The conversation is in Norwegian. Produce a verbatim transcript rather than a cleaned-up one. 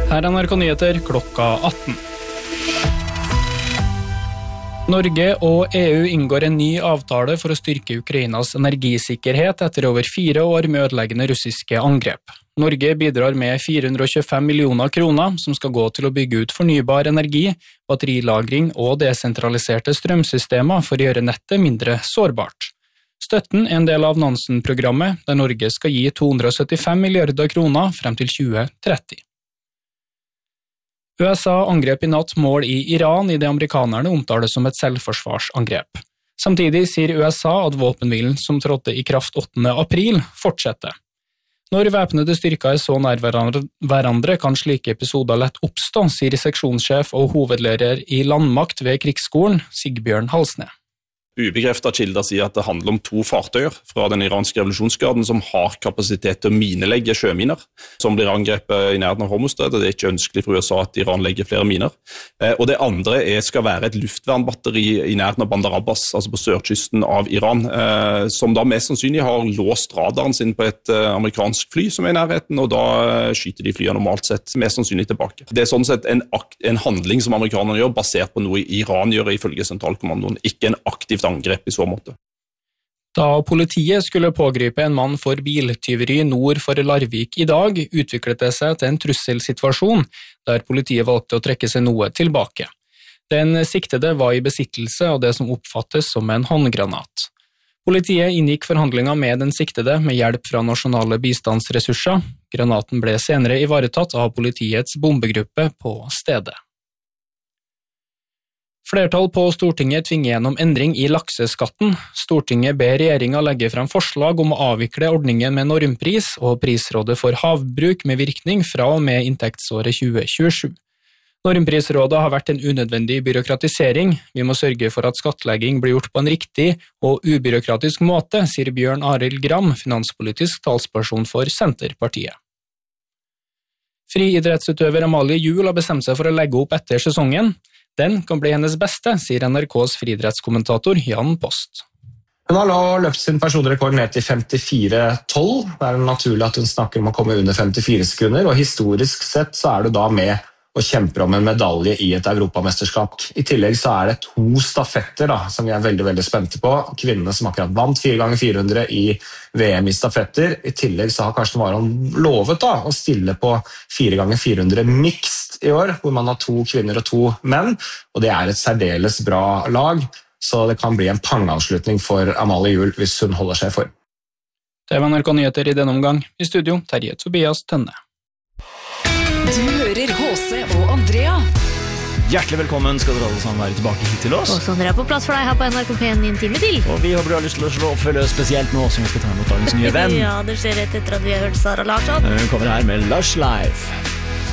Her er N R K Nyheter klokka atten. Norge og E U inngår en ny avtale for å styrke Ukrainas energisikkerhet etter over fire år med ødeleggende russiske angrep. Norge bidrar med fire hundre og tjuefem millioner kroner som skal gå til å bygge ut fornybar energi, batterilagring og desentraliserte strømsystemer for å gjøre nettet mindre sårbart. Støtten er en del av Nansen-programmet, der Norge skal gi to hundre og syttifem milliarder kroner frem til tjue tretti. U S A angrep i natt mål i Iran i det amerikanerne omtaler som et selvforsvarsangrep. Samtidig sier U S A at våpenhvilen som trådte i kraft åttende april fortsetter. Når væpnede styrker er så nær hverandre kan slike episoder lett oppstå, sier seksjonssjef og hovedlærer i landmakt ved krigsskolen, Sigbjørn Halsne. Ubekreftet kilder sier at det handler om to fartøyer fra den iranske revolusjonsgarden som har kapasitet til å minelegge sjøminer, som blir angrepet i nærheten av Hormuzstredet. Det er ikke ønskelig for U S A at Iran legger flere miner. Og det andre er, skal være et luftvernbatteri i nærheten av Bandar Abbas, altså på sørkysten av Iran, som da mest sannsynlig har låst radaren sin på et amerikansk fly som er i nærheten, og da skyter de flyene normalt sett mest sannsynlig tilbake. Det er sånn sett en, en handling som amerikanerne gjør, basert på noe Iran gjør ifølge sentralkommandoen, ikke en aktiv angrep i så måte. Da politiet skulle pågripe en mann for biltyveri nord for Larvik i dag, utviklet det seg til en trusselsituasjon, der politiet valgte å trekke seg noe tilbake. Den siktede var i besittelse av det som oppfattes som en håndgranat. Politiet inngikk forhandlinger med den siktede med hjelp fra nasjonale bistandsressurser. Granaten ble senere ivaretatt av politiets bombegruppe på stedet. Flertall på Stortinget tvinger gjennom endring i lakseskatten. Stortinget ber regjeringen legge frem forslag om å avvikle ordningen med normpris og prisrådet for havbruk med virkning fra og med inntektsåret tjue tjuesju. Normprisrådet har vært en unødvendig byråkratisering. Vi må sørge for at skattlegging blir gjort på en riktig og ubyråkratisk måte, sier Bjørn Arild Gram, finanspolitisk talsperson for Senterpartiet. Friidrettsutøver Amalie Juel har bestemt seg for å legge opp etter sesongen. Den kan bli hennes beste, sier N R K's friidrettskommentator Jan Post. Hun har nå løpt sin personrekord ned til femtifire tolv. Det er naturlig at hun snakker om å komme under femtifire sekunder, og historisk sett så er du da med og kjemper om en medalje i et europamesterskap. I tillegg så er det to stafetter da, som vi er veldig, veldig spente på. Kvinnene som akkurat vant fire ganger fire hundre i V M i stafetter. I tillegg så har Karsten Warholm lovet da, å stille på fire ganger fire hundre mixed i år, hvor man har to kvinner og to menn, og det er et særdeles bra lag, så det kan bli en pangeavslutning for Amalie Juel hvis hun holder seg for. Det var N R K Nyheter i denne omgang. I studio, Terje Tobias Tønne. Du hører H C og Andrea. Hjertelig velkommen skal dere alle sammen være tilbake hit til oss. Og Sondre er på plass for deg her på N R K P en i en time til. Og vi håper du har lyst til å slå oppfølge spesielt nå som vi skal ta imot dagens nye venn. Ja, det skjer rett etter at vi har hørt Sara Larsson. Hun kommer her med Lush Life.